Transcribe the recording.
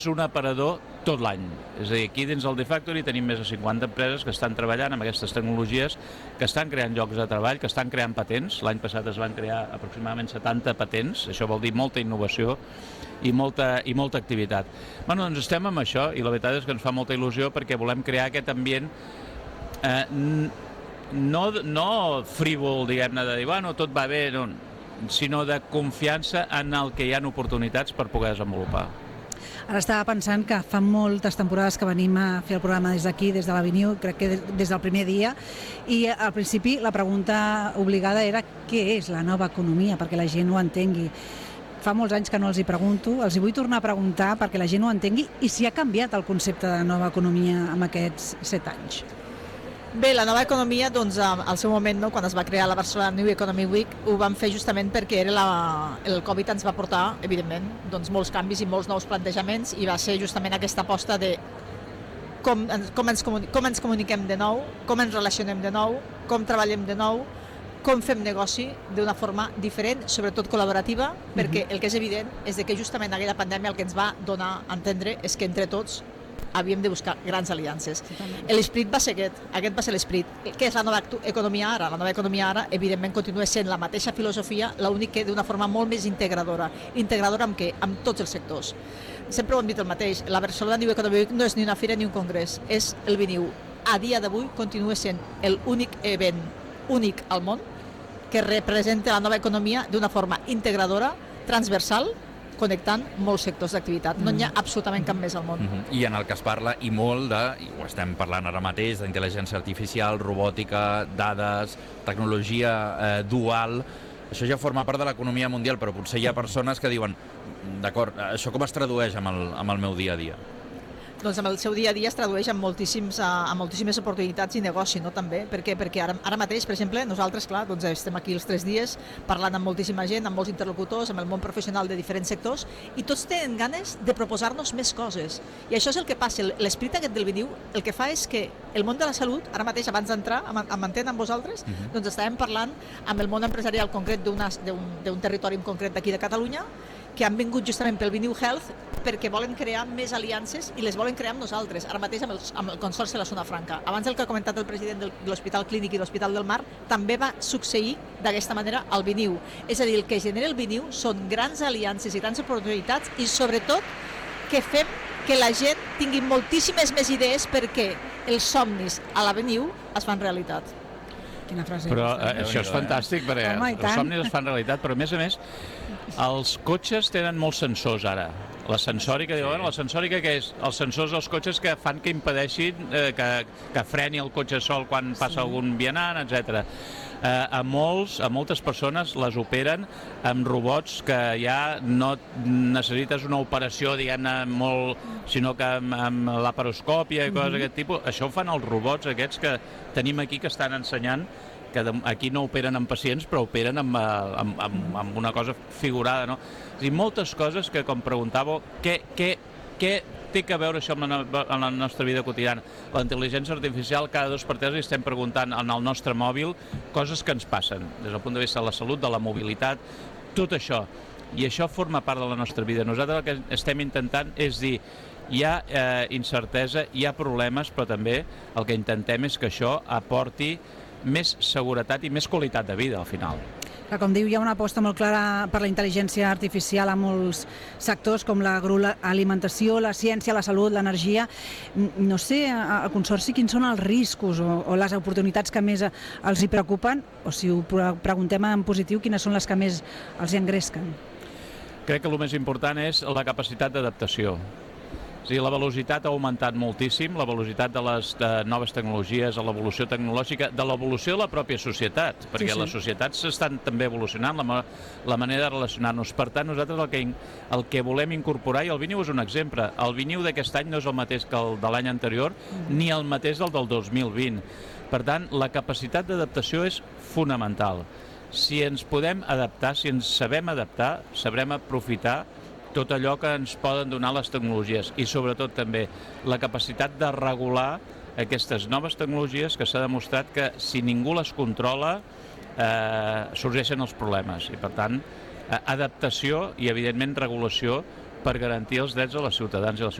És un aparador tot l'any. És a dir, aquí dins el DeFactory tenim més de 50 empreses que estan treballant amb aquestes tecnologies, que estan creant llocs de treball, que estan creant patents. L'any passat es van crear aproximadament 70 patents, això vol dir molta innovació i molta activitat. Bueno, doncs estem amb això i la veritat és que ens fa molta il·lusió perquè volem crear aquest ambient no frívol, diguem-ne, de dir, bueno, tot va bé, no, sinó de confiança en el que hi ha oportunitats per poder desenvolupar. Ara estava pensant que fa moltes temporades que venim a fer el programa des d'aquí, des de l'Avenue, crec que des del primer dia, i al principi la pregunta obligada era què és la nova economia, perquè la gent ho entengui. Fa molts anys que no els hi pregunto, els hi vull tornar a preguntar perquè la gent ho entengui i si ha canviat el concepte de nova economia en aquests 7 anys. Bé, la nova economia, doncs, al seu moment, no, quan es va crear la Barcelona New Economy Week, ho vam fer justament perquè el Covid ens va portar, evidentment, doncs, molts canvis i molts nous plantejaments i va ser justament aquesta aposta de com ens comuniquem de nou, com ens relacionem de nou, com treballem de nou, com fem negoci d'una forma diferent, sobretot col·laborativa, perquè el que és evident és que justament aquella pandèmia el que ens va donar a entendre és que entre tots havíem de buscar grans aliances. L'esperit va ser aquest va ser l'esperit. Què és la nova economia ara? La nova economia ara, evidentment, continua sent la mateixa filosofia, l'únic que d'una forma molt més integradora. Integradora amb què? Amb tots els sectors. Sempre ho hem dit el mateix, la Barcelona New Economy Week no és ni una fira ni un congrés, és el Veniu. A dia d'avui continua sent l'únic event únic al món que representa la nova economia d'una forma integradora, transversal, connectant molts sectors d'activitat. No hi ha absolutament cap més al món. I en el que es parla, i molt i ho estem parlant ara mateix, d'intel·ligència artificial, robòtica, dades, tecnologia dual, això ja forma part de l'economia mundial, però potser hi ha persones que diuen, d'acord, això com es tradueix amb el meu dia a dia? Doncs amb el seu dia a dia es tradueix en moltíssimes oportunitats i negoci, no, també. Per què? Perquè ara mateix, per exemple, nosaltres, clar, doncs estem aquí els 3 dies parlant amb moltíssima gent, amb molts interlocutors, amb el món professional de diferents sectors, i tots tenen ganes de proposar-nos més coses. I això és el que passa. L'esperit aquest del Veniu el que fa és que el món de la salut, ara mateix, abans d'entrar amb Antena amb vosaltres, doncs estàvem parlant amb el món empresarial concret d'un territori en concret d'aquí de Catalunya, que han vingut justament pel Veniu Health perquè volen crear més aliances i les volen crear amb nosaltres, ara mateix amb el Consorci de la Zona Franca. Abans el que ha comentat el president de l'Hospital Clínic i l'Hospital del Mar també va succeir d'aquesta manera al Veniu. És a dir, el que genera el Veniu són grans aliances i grans oportunitats i sobretot que fem que la gent tingui moltíssimes més idees perquè els somnis a la Veniu es fan realitat. Quina frase. Però això és fantàstic, perquè els somnis es fan realitat, però a més, els cotxes tenen molts sensors ara. La sensòrica, la sensòrica què és? Els sensors dels cotxes que fan que impedeixin que freni el cotxe sol quan passa algun vianant, etc. A moltes persones les operen amb robots que ja no necessites una operació, diguem-ne, molt, sinó que amb laparoscòpia i coses d'aquest tipus. Això ho fan els robots aquests que tenim aquí que estan ensenyant, que aquí no operen amb pacients, però operen amb una cosa figurada, no? És a dir, moltes coses que, com preguntàveu, què té que veure això amb la nostra vida quotidiana? La intel·ligència artificial, cada 2 per 3 li estem preguntant en el nostre mòbil coses que ens passen, des del punt de vista de la salut, de la mobilitat, tot això. I això forma part de la nostra vida. Nosaltres el que estem intentant és dir, hi ha incertesa, hi ha problemes, però també el que intentem és que això aporti més seguretat i més qualitat de vida al final. Com diu, hi ha una aposta molt clara per la intel·ligència artificial a molts sectors com l'agroalimentació, la ciència, la salut, l'energia. No sé, al Consorci, quins són els riscos o les oportunitats que més els hi preocupen, o si ho preguntem en positiu, quines són les que més els hi engresquen? Crec que el més important és la capacitat d'adaptació. És a dir, la velocitat ha augmentat moltíssim, la velocitat de les noves tecnologies, de l'evolució tecnològica, de l'evolució de la pròpia societat, perquè les societats s'estan també evolucionant, la manera de relacionar-nos. Per tant, nosaltres el que volem incorporar, i el Veniu és un exemple, el Veniu d'aquest any no és el mateix que el de l'any anterior, ni el mateix del 2020. Per tant, la capacitat d'adaptació és fonamental. Si ens podem adaptar, si ens sabem adaptar, sabrem aprofitar tot allò que ens poden donar les tecnologies i sobretot també la capacitat de regular aquestes noves tecnologies que s'ha demostrat que si ningú les controla sorgeixen els problemes i per tant adaptació i evidentment regulació per garantir els drets de les ciutadans i les